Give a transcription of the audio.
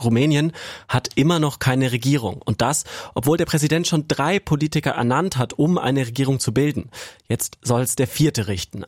Rumänien hat immer noch keine Regierung. Und das, obwohl der Präsident schon 3 Politiker ernannt hat, um eine Regierung zu bilden. Jetzt soll es der 4. richten.